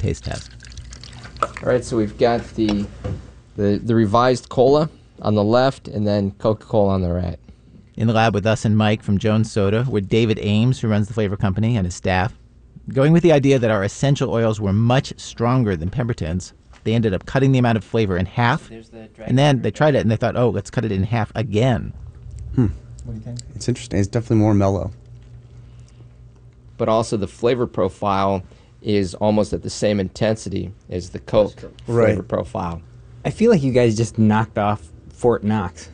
taste test. All right, so we've got the revised cola on the left and then Coca-Cola on the right. In the lab with us and Mike from Jones Soda, with David Ames, who runs the flavor company, and his staff. Going with the idea that our essential oils were much stronger than Pemberton's, they ended up cutting the amount of flavor in half, and then they tried it and they thought, oh, let's cut it in half again. What do you think? It's interesting. It's definitely more mellow. But also the flavor profile is almost at the same intensity as the Coke flavor profile. I feel like you guys just knocked off Fort Knox.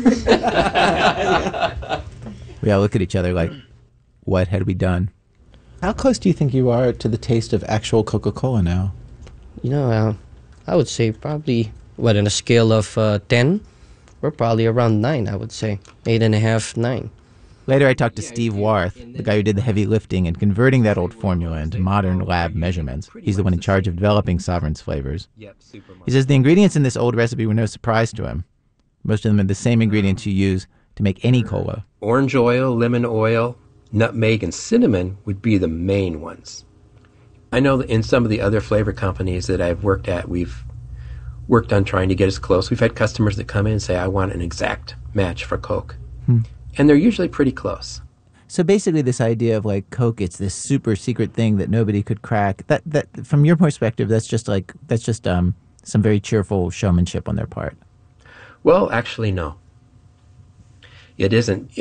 We all look at each other like, what had we done? How close do you think you are to the taste of actual Coca-Cola now? You know, I would say probably, on a scale of 10, we're probably around 9, I would say. 8.5, 9. Later, I talked to Steve Warth, the guy who did the heavy lifting and converting that old formula into modern lab measurements. He's the one in charge of developing Sovereign's flavors. He says the ingredients in this old recipe were no surprise to him. Most of them are the same ingredients you use to make any cola. Orange oil, lemon oil, nutmeg, and cinnamon would be the main ones. I know that in some of the other flavor companies that I've worked at, we've worked on trying to get as close. We've had customers that come in and say, I want an exact match for Coke. And they're usually pretty close. So basically this idea of like Coke, it's this super secret thing that nobody could crack. That from your perspective, that's just some very cheerful showmanship on their part. Well, actually, no. It isn't.